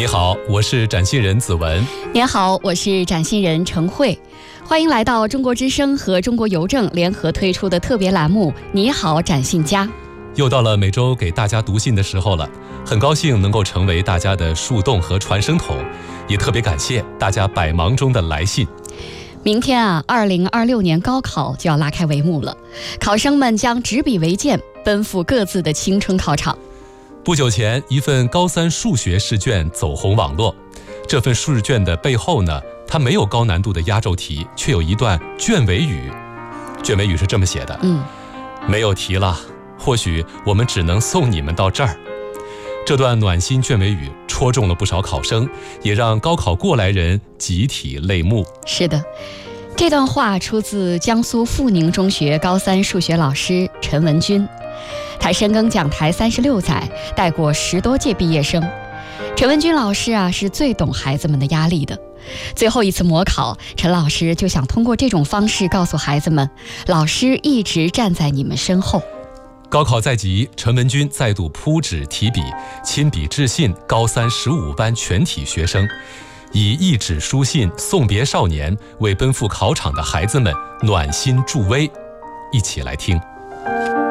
你好，我是展信人子文。 您好，我是展信人程慧。欢迎来到中国之声和中国邮政联合推出的特别栏目《你好，展信家》。 又到了每周给大家读信的时候了，很高兴能够成为大家的树洞和传声筒，也特别感谢大家百忙中的来信。 明天2026年高考就要拉开帷幕了，考生们将执笔为鉴，奔赴各自的青春考场。 不久前，一份高3数学试卷走红网络。这份试卷的背后呢，它没有高难度的压轴题，却有一段卷尾语。卷尾语是这么写的：没有题了，或许我们只能送你们到这儿。这段暖心卷尾语戳中了不少考生，也让高考过来人集体泪目。 是的，这段话出自江苏阜宁中学高3数学老师陈文军。他深耕讲台36载，带过10多届毕业生。陈文军老师是最懂孩子们的压力的。最后一次模考，陈老师就想通过这种方式告诉孩子们，老师一直站在你们身后。 高考在即，陈文军再度铺纸提笔，亲笔致信高3 15班全体学生，以一纸书信送别少年，为奔赴考场的孩子们暖心助威。一起来听。